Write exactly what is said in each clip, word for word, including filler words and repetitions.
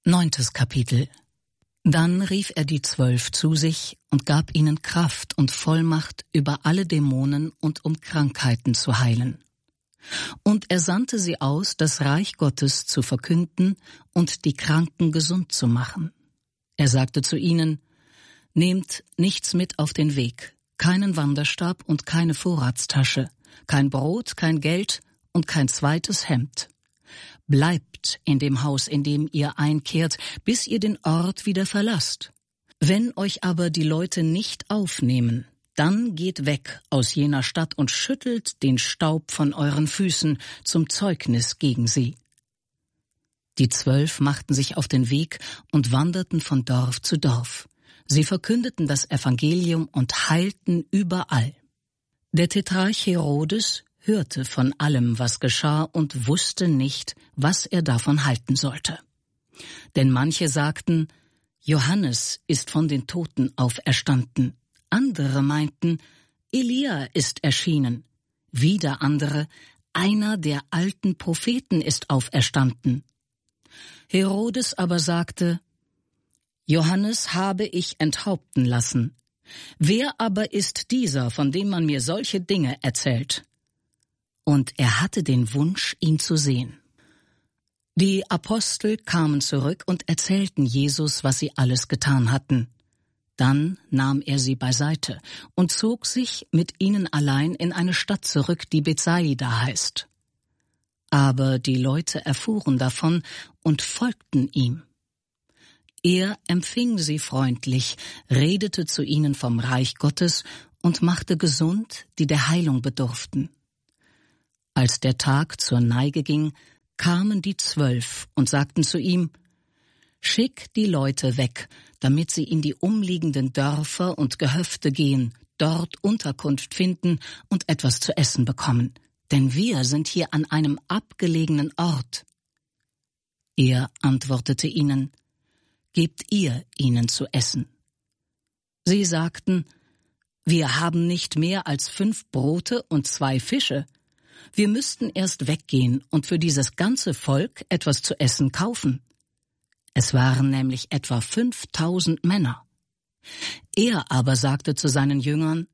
Neuntes Kapitel. Dann rief er die Zwölf zu sich und gab ihnen Kraft und Vollmacht über alle Dämonen und um Krankheiten zu heilen. Und er sandte sie aus, das Reich Gottes zu verkünden und die Kranken gesund zu machen. Er sagte zu ihnen: Nehmt nichts mit auf den Weg, keinen Wanderstab und keine Vorratstasche, kein Brot, kein Geld und kein zweites Hemd. Bleibt in dem Haus, in dem ihr einkehrt, bis ihr den Ort wieder verlasst. Wenn euch aber die Leute nicht aufnehmen, dann geht weg aus jener Stadt und schüttelt den Staub von euren Füßen zum Zeugnis gegen sie. Die Zwölf machten sich auf den Weg und wanderten von Dorf zu Dorf. Sie verkündeten das Evangelium und heilten überall. Der Tetrarch Herodes hörte von allem, was geschah, und wusste nicht, was er davon halten sollte. Denn manche sagten, Johannes ist von den Toten auferstanden. Andere meinten, Elia ist erschienen. Wieder andere, einer der alten Propheten ist auferstanden. Herodes aber sagte, Johannes habe ich enthaupten lassen. Wer aber ist dieser, von dem man mir solche Dinge erzählt? Und er hatte den Wunsch, ihn zu sehen. Die Apostel kamen zurück und erzählten Jesus, was sie alles getan hatten. Dann nahm er sie beiseite und zog sich mit ihnen allein in eine Stadt zurück, die Bethsaida heißt. Aber die Leute erfuhren davon und folgten ihm. Er empfing sie freundlich, redete zu ihnen vom Reich Gottes und machte gesund, die der Heilung bedurften. Als der Tag zur Neige ging, kamen die Zwölf und sagten zu ihm, Schick die Leute weg, damit sie in die umliegenden Dörfer und Gehöfte gehen, dort Unterkunft finden und etwas zu essen bekommen, denn wir sind hier an einem abgelegenen Ort. Er antwortete ihnen, Gebt ihr ihnen zu essen. Sie sagten, Wir haben nicht mehr als fünf Brote und zwei Fische. Wir müssten erst weggehen und für dieses ganze Volk etwas zu essen kaufen. Es waren nämlich etwa fünftausend Männer. Er aber sagte zu seinen Jüngern,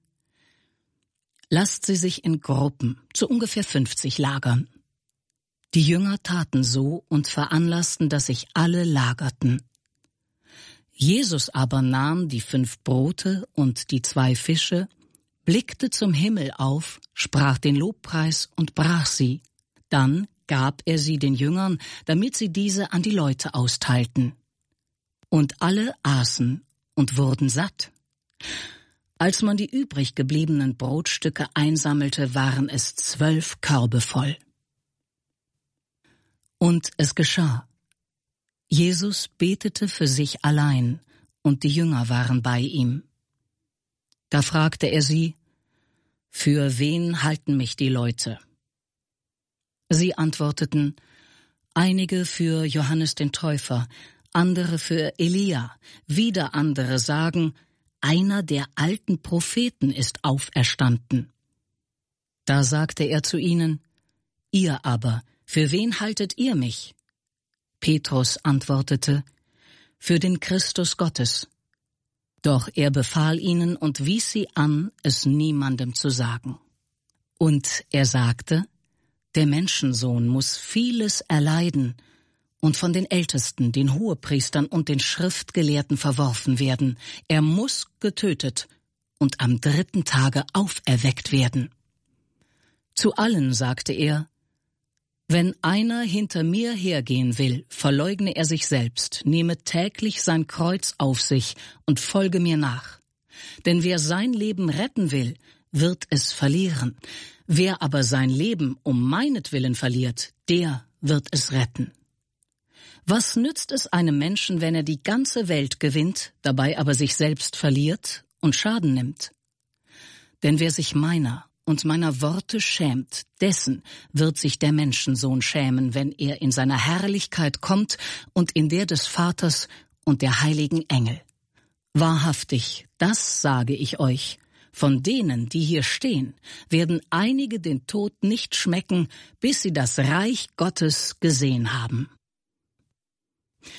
Lasst sie sich in Gruppen, zu ungefähr fünfzig lagern. Die Jünger taten so und veranlassten, dass sich alle lagerten. Jesus aber nahm die fünf Brote und die zwei Fische, blickte zum Himmel auf, sprach den Lobpreis und brach sie. Dann gab er sie den Jüngern, damit sie diese an die Leute austeilten. Und alle aßen und wurden satt. Als man die übrig gebliebenen Brotstücke einsammelte, waren es zwölf Körbe voll. Und es geschah. Jesus betete für sich allein, und die Jünger waren bei ihm. Da fragte er sie, Für wen halten mich die Leute? Sie antworteten, einige für Johannes den Täufer, andere für Elia, wieder andere sagen, einer der alten Propheten ist auferstanden. Da sagte er zu ihnen, Ihr aber, für wen haltet ihr mich? Petrus antwortete, Für den Christus Gottes. Doch er befahl ihnen und wies sie an, es niemandem zu sagen. Und er sagte, der Menschensohn muss vieles erleiden und von den Ältesten, den Hohepriestern und den Schriftgelehrten verworfen werden. Er muss getötet und am dritten Tage auferweckt werden. Zu allen sagte er, Wenn einer hinter mir hergehen will, verleugne er sich selbst, nehme täglich sein Kreuz auf sich und folge mir nach. Denn wer sein Leben retten will, wird es verlieren. Wer aber sein Leben um meinetwillen verliert, der wird es retten. Was nützt es einem Menschen, wenn er die ganze Welt gewinnt, dabei aber sich selbst verliert und Schaden nimmt? Denn wer sich meiner und meiner Worte schämt, dessen wird sich der Menschensohn schämen, wenn er in seiner Herrlichkeit kommt und in der des Vaters und der heiligen Engel. Wahrhaftig, das sage ich euch, von denen, die hier stehen, werden einige den Tod nicht schmecken, bis sie das Reich Gottes gesehen haben.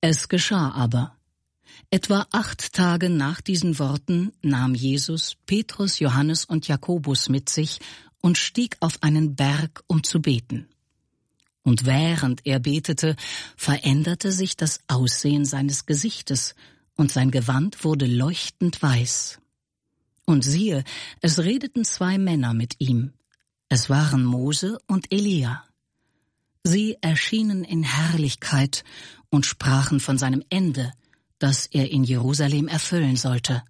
Es geschah aber. Etwa acht Tage nach diesen Worten nahm Jesus Petrus, Johannes und Jakobus mit sich und stieg auf einen Berg, um zu beten. Und während er betete, veränderte sich das Aussehen seines Gesichtes, und sein Gewand wurde leuchtend weiß. Und siehe, es redeten zwei Männer mit ihm. Es waren Mose und Elia. Sie erschienen in Herrlichkeit und sprachen von seinem Ende, das er in Jerusalem erfüllen sollte.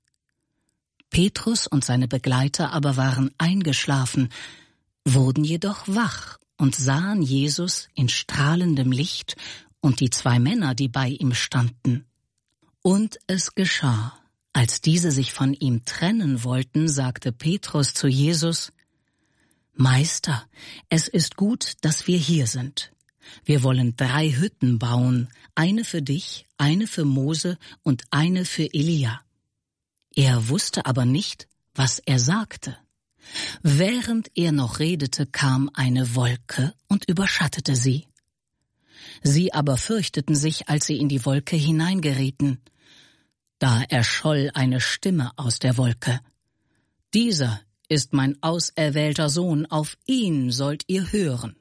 Petrus und seine Begleiter aber waren eingeschlafen, wurden jedoch wach und sahen Jesus in strahlendem Licht und die zwei Männer, die bei ihm standen. Und es geschah, als diese sich von ihm trennen wollten, sagte Petrus zu Jesus: Meister, es ist gut, dass wir hier sind. Wir wollen drei Hütten bauen, eine für dich, eine für Mose und eine für Elia. Er wusste aber nicht, was er sagte. Während er noch redete, kam eine Wolke und überschattete sie. Sie aber fürchteten sich, als sie in die Wolke hineingerieten. Da erscholl eine Stimme aus der Wolke: Dieser ist mein auserwählter Sohn, auf ihn sollt ihr hören.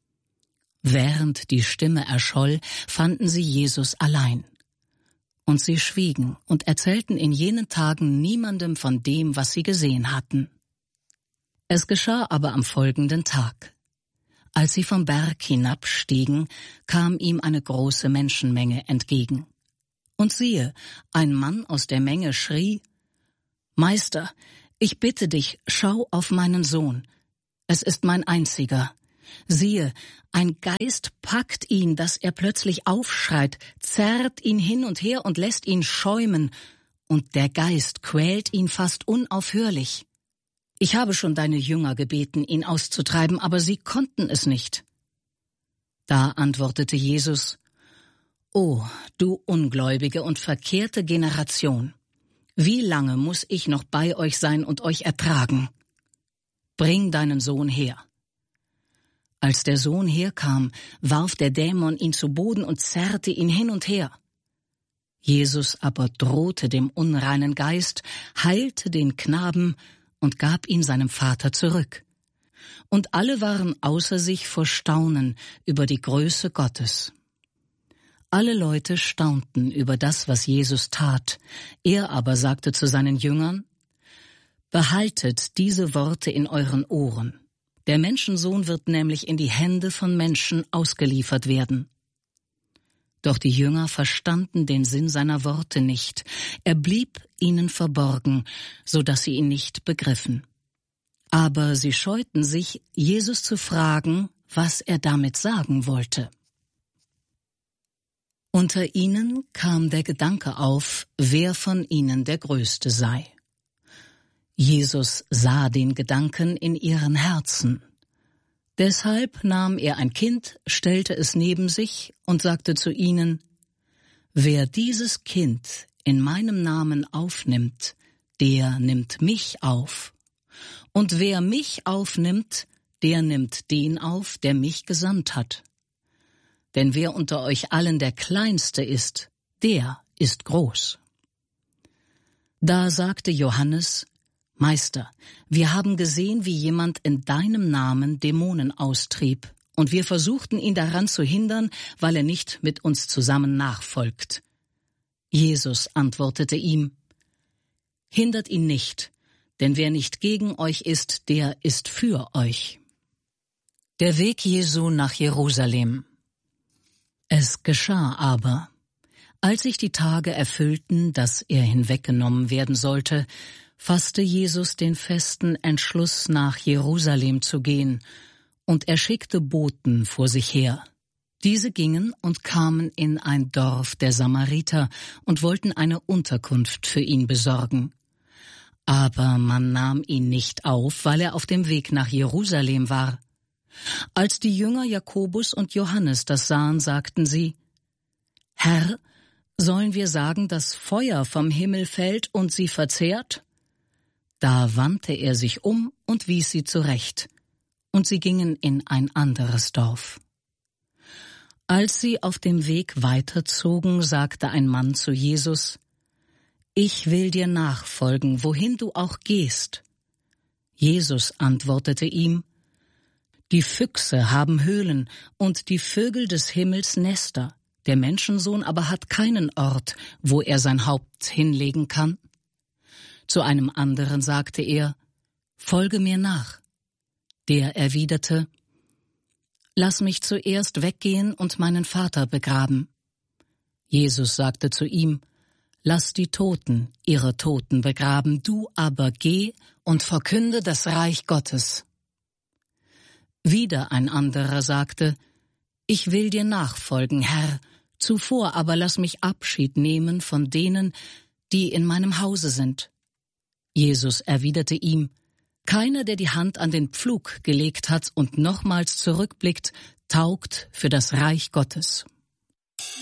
Während die Stimme erscholl, fanden sie Jesus allein. Und sie schwiegen und erzählten in jenen Tagen niemandem von dem, was sie gesehen hatten. Es geschah aber am folgenden Tag. Als sie vom Berg hinabstiegen, kam ihm eine große Menschenmenge entgegen. Und siehe, ein Mann aus der Menge schrie: Meister, ich bitte dich, schau auf meinen Sohn. Es ist mein einziger. Siehe, ein Geist packt ihn, dass er plötzlich aufschreit, zerrt ihn hin und her und lässt ihn schäumen, und der Geist quält ihn fast unaufhörlich. Ich habe schon deine Jünger gebeten, ihn auszutreiben, aber sie konnten es nicht. Da antwortete Jesus: O, du ungläubige und verkehrte Generation, wie lange muss ich noch bei euch sein und euch ertragen? Bring deinen Sohn her. Als der Sohn herkam, warf der Dämon ihn zu Boden und zerrte ihn hin und her. Jesus aber drohte dem unreinen Geist, heilte den Knaben und gab ihn seinem Vater zurück. Und alle waren außer sich vor Staunen über die Größe Gottes. Alle Leute staunten über das, was Jesus tat. Er aber sagte zu seinen Jüngern: Behaltet diese Worte in euren Ohren. Der Menschensohn wird nämlich in die Hände von Menschen ausgeliefert werden. Doch die Jünger verstanden den Sinn seiner Worte nicht. Er blieb ihnen verborgen, so dass sie ihn nicht begriffen. Aber sie scheuten sich, Jesus zu fragen, was er damit sagen wollte. Unter ihnen kam der Gedanke auf, wer von ihnen der Größte sei. Jesus sah den Gedanken in ihren Herzen. Deshalb nahm er ein Kind, stellte es neben sich und sagte zu ihnen: Wer dieses Kind in meinem Namen aufnimmt, der nimmt mich auf. Und wer mich aufnimmt, der nimmt den auf, der mich gesandt hat. Denn wer unter euch allen der Kleinste ist, der ist groß. Da sagte Johannes: Meister, wir haben gesehen, wie jemand in deinem Namen Dämonen austrieb, und wir versuchten ihn daran zu hindern, weil er nicht mit uns zusammen nachfolgt. Jesus antwortete ihm: Hindert ihn nicht, denn wer nicht gegen euch ist, der ist für euch. Der Weg Jesu nach Jerusalem. Es geschah aber, als sich die Tage erfüllten, dass er hinweggenommen werden sollte, fasste Jesus den festen Entschluss, nach Jerusalem zu gehen, und er schickte Boten vor sich her. Diese gingen und kamen in ein Dorf der Samariter und wollten eine Unterkunft für ihn besorgen. Aber man nahm ihn nicht auf, weil er auf dem Weg nach Jerusalem war. Als die Jünger Jakobus und Johannes das sahen, sagten sie: Herr, sollen wir sagen, dass Feuer vom Himmel fällt und sie verzehrt? Da wandte er sich um und wies sie zurecht, und sie gingen in ein anderes Dorf. Als sie auf dem Weg weiterzogen, sagte ein Mann zu Jesus: »Ich will dir nachfolgen, wohin du auch gehst.« Jesus antwortete ihm: »Die Füchse haben Höhlen und die Vögel des Himmels Nester, der Menschensohn aber hat keinen Ort, wo er sein Haupt hinlegen kann.« Zu einem anderen sagte er: »Folge mir nach.« Der erwiderte: »Lass mich zuerst weggehen und meinen Vater begraben.« Jesus sagte zu ihm: »Lass die Toten ihre Toten begraben, du aber geh und verkünde das Reich Gottes.« Wieder ein anderer sagte: »Ich will dir nachfolgen, Herr, zuvor aber lass mich Abschied nehmen von denen, die in meinem Hause sind.« Jesus erwiderte ihm: »Keiner, der die Hand an den Pflug gelegt hat und nochmals zurückblickt, taugt für das Reich Gottes.«